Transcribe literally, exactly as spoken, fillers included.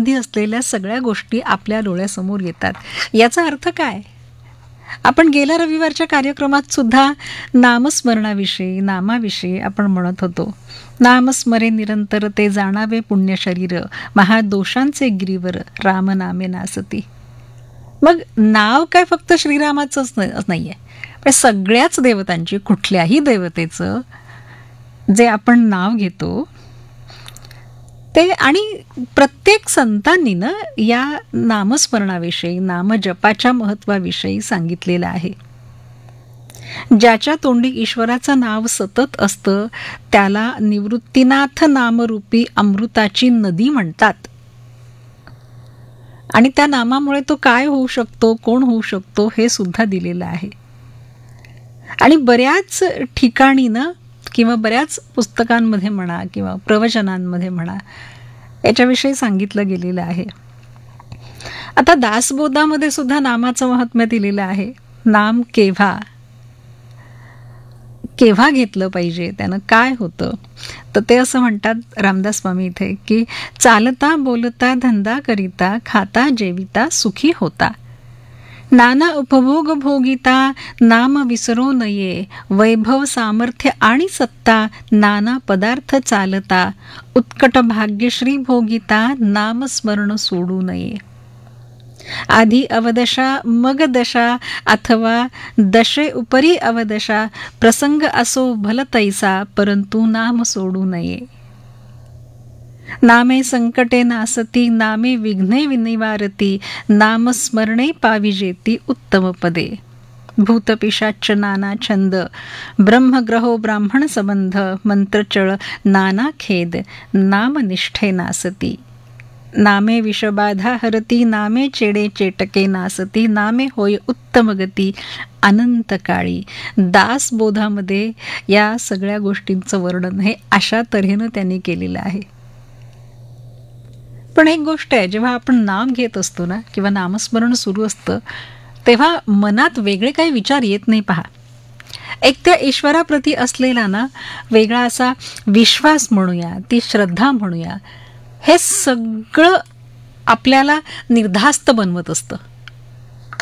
संबंधी असलेल्या सगळ्या गोष्टी आपल्या डोळ्यासमोर येतात. याचा अर्थ काय? आपण गेल्या रविवारच्या कार्यक्रमात सुद्धा नामस्मरणाविषयी, नामाविषयी आपण म्हणत होतो. नामस्मरे निरंतर ते जाणावे पुण्य शरीर, महादोषांचे गिरीवर राम नामे नासती. मग नाव काय फक्त श्रीरामाचंच नाहीये, पण सगळ्याच देवतांची, कुठल्याही देवतेचं जे आपण नाव घेतो ते, आणि प्रत्येक संतांनी ना या नामस्मरणाविषयी, नामजपाच्या महत्वाविषयी सांगितलेलं आहे. ज्याच्या तोंडी ईश्वराचं नाव सतत असतं त्याला निवृत्तीनाथ नामरूपी अमृताची नदी म्हणतात. आणि त्या नामामुळे तो काय होऊ शकतो, कोण होऊ शकतो, हे सुद्धा दिलेलं आहे. आणि बऱ्याच ठिकाणी ना, किंवा बऱ्याच पुस्तकांमध्ये म्हणा किंवा प्रवचनांमध्ये म्हणा, याच्याविषयी सांगितलं गेलेलं आहे. आता दासबोधामध्ये सुद्धा नामाचं महात्म्य दिलेलं आहे. नाम केव्हा केव्हा घेतलं पाहिजे, त्यानं काय होतं, तर ते असं म्हणतात रामदास स्वामी इथे की चालता बोलता धंदा करिता, खाता जेविता सुखी होता, नाना उपभोग भोगिता नाम विसरो नये, वैभव सामर्थ्य आणि सत्ता नाना पदार्थ चालता, उत्कट भाग्यश्री भोगिता नाम स्मरण सोडू नये. आधी अवदशा मग दशा अथवा दशे उपरी अवदशा, प्रसंग असो भलतैसा परंतु नाम सोडू नये. नामे संकटे नासती, नामे विघ्ने विनिवारती, नाम स्मरणे पाविजेती उत्तम पदे. भूतपिशाच नाना छंद, ब्रह्मग्रहो ब्राह्मण संबंध, मंत्रचळ नाना खेद, नाम निष्ठे नासती. नामे विषबाधा हरती, नामे चेडे चेटके नासती, नामे होय उत्तम गती अनंत काळी. दासबोधामध्ये या सगळ्या गोष्टींचं वर्णन हे अशा तऱ्हेनं त्यांनी केलेलं आहे. पण एक गोष्ट आहे, जेव्हा आपण नाम घेत असतो ना, किंवा नामस्मरण सुरू असतं, तेव्हा मनात वेगळे काही विचार येत नाही. पहा, एक त्या ईश्वराप्रती असलेला ना वेगळा असा विश्वास म्हणूया, ती श्रद्धा म्हणूया, हे सगळं आपल्याला निर्धास्त बनवत असतं.